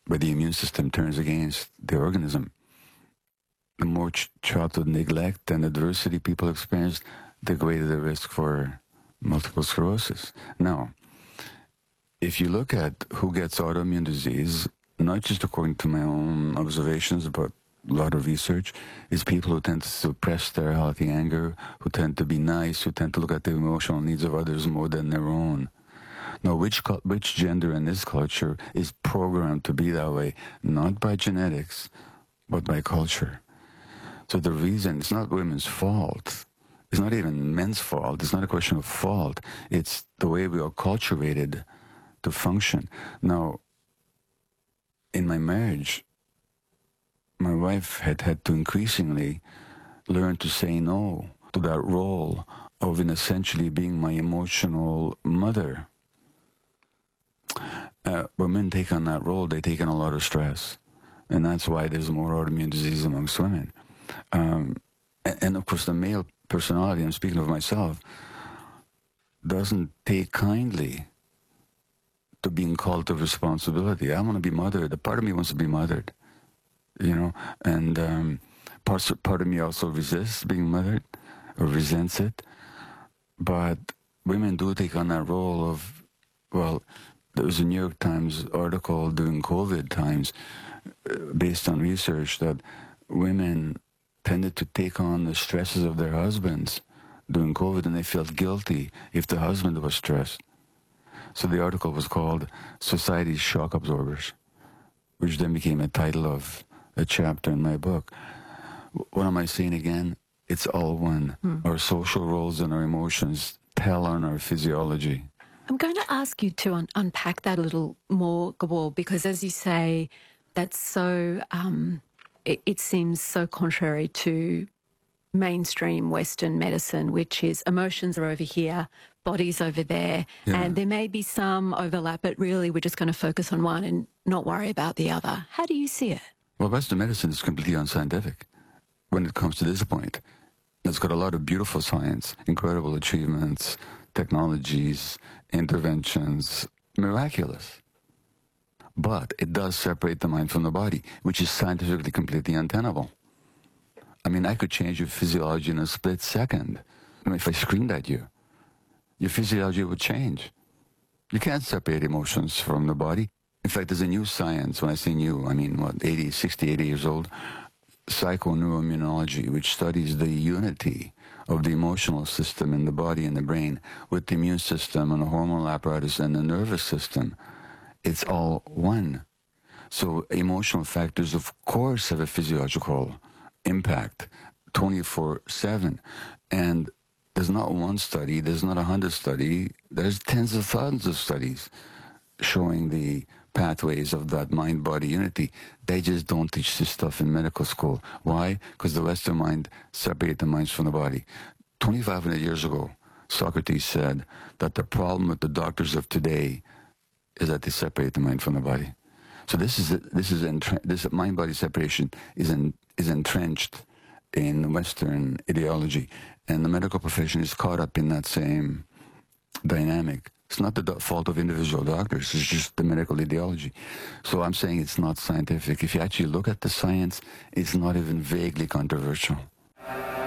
where the immune system turns against the organism. The more childhood neglect and adversity people experience, the greater the risk for multiple sclerosis. Now, if you look at who gets autoimmune disease, not just according to my own observations, but a lot of research, is people who tend to suppress their healthy anger, who tend to be nice, who tend to look at the emotional needs of others more than their own. Now, which gender in this culture is programmed to be that way, not by genetics, but by culture? So the reason, it's not women's fault. It's not even men's fault. It's not a question of fault. It's the way we are cultivated to function. Now, in my marriage, my wife had to increasingly learn to say no to that role of, in essentially, being my emotional mother. When men take on that role, they take on a lot of stress. And that's why there's more autoimmune disease amongst women. And of course, the male personality, I'm speaking of myself, doesn't take kindly to being called to responsibility. I want to be mothered. A part of me wants to be mothered, you know, and part of me also resists being mothered or resents it. But women do take on that role of, well, there was a New York Times article during COVID times based on research that women tended to take on the stresses of their husbands during COVID, and they felt guilty if the husband was stressed. So the article was called Society's Shock Absorbers, which then became a title of a chapter in my book. What am I saying again? It's all one. Our social roles and our emotions tell on our physiology. I'm going to ask you to unpack that a little more, Gabor, because as you say, that's so, it seems so contrary to mainstream Western medicine, which is emotions are over here, bodies over there, and there may be some overlap, but really we're just going to focus on one and not worry about the other. How do you see it? Well, Western medicine is completely unscientific when it comes to this point. It's got a lot of beautiful science, incredible achievements, technologies, interventions, miraculous. But it does separate the mind from the body, which is scientifically completely untenable. I mean, I could change your physiology in a split second. I mean, if I screamed at you, your physiology would change. You can't separate emotions from the body. In fact, there's a new science. When I say new, I mean, 60, 80 years old, psychoneuroimmunology, which studies the unity of the emotional system in the body and the brain with the immune system and the hormonal apparatus and the nervous system. It's all one. So emotional factors, of course, have a physiological impact 24/7. And there's not one study, there's not 100 studies, there's tens of thousands of studies showing the pathways of that mind-body unity. They just don't teach this stuff in medical school. Why? Because the Western mind separates the minds from the body. 2,500 years ago, Socrates said that the problem with the doctors of today is that they separate the mind from the body. So this mind-body separation is entrenched in Western ideology, and the medical profession is caught up in that same dynamic. It's not the fault of individual doctors, it's just the medical ideology. So I'm saying it's not scientific. If you actually look at the science, it's not even vaguely controversial.